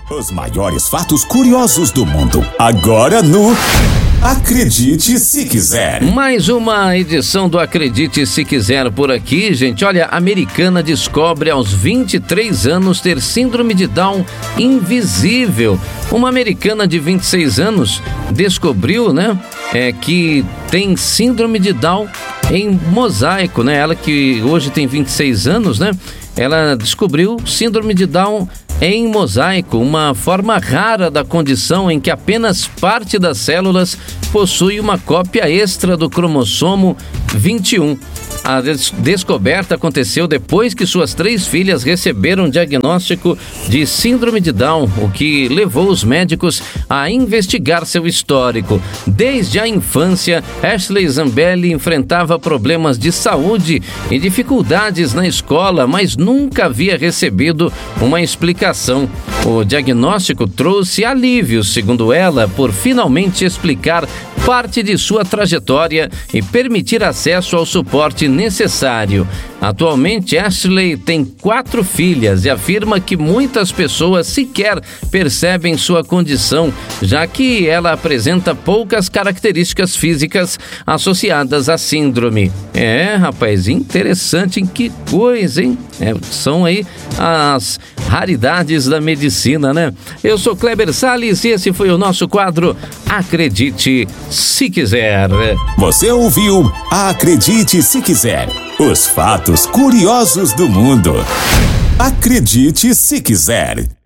Os maiores fatos curiosos do mundo, agora no Acredite Se Quiser. Mais uma edição do Acredite Se Quiser por aqui, gente. Olha, a americana descobre aos 23 anos ter síndrome de Down invisível. Uma americana de 26 anos descobriu, que tem síndrome de Down em mosaico, Ela que hoje tem 26 anos, Ela descobriu síndrome de Down em mosaico, uma forma rara da condição em que apenas parte das células possui uma cópia extra do cromossomo 21. A descoberta aconteceu depois que suas 3 filhas receberam um diagnóstico de síndrome de Down, o que levou os médicos a investigar seu histórico. Desde a infância, Ashley Zambelli enfrentava problemas de saúde e dificuldades na escola, mas nunca havia recebido uma explicação. O diagnóstico trouxe alívio, segundo ela, por finalmente explicar parte de sua trajetória e permitir acesso ao suporte necessário. Atualmente, Ashley tem 4 filhas e afirma que muitas pessoas sequer percebem sua condição, já que ela apresenta poucas características físicas associadas à síndrome. Rapaz, interessante, que coisa, hein? São aí as raridades da medicina, Eu sou Kleber Salles e esse foi o nosso quadro Acredite Se Quiser. Você ouviu Acredite Se Quiser. Os fatos curiosos do mundo. Acredite Se Quiser.